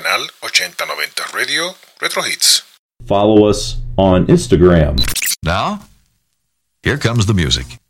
canal 8090 Radio Retro Hits. Follow us on Instagram. Now, here comes the music.